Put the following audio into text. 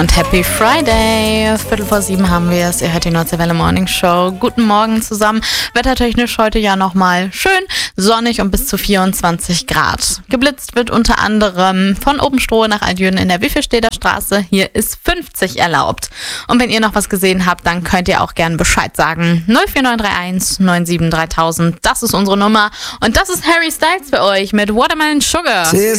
Und Happy Friday. 6:15 haben wir es. Ihr hört die Nordseewelle Morning Show. Guten Morgen zusammen. Wettertechnisch heute ja nochmal schön sonnig und bis zu 24 Grad. Geblitzt wird unter anderem von Obenstrohe nach Altjüden in der Wiefelstädter Straße. Hier ist 50 erlaubt. Und wenn ihr noch was gesehen habt, dann könnt ihr auch gerne Bescheid sagen. 04931 97 3000. Das ist unsere Nummer. Und das ist Harry Styles für euch mit Watermelon Sugar.